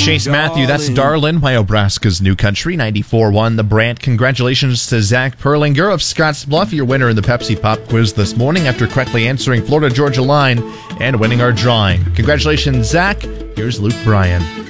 Chase Matthew, that's Darlin, Wyobraska's New Country, 94.1 The Brant. Congratulations to Zach Perlinger of Scottsbluff, your winner in the Pepsi Pop quiz this morning after correctly answering Florida-Georgia line and winning our drawing. Congratulations, Zach. Here's Luke Bryan.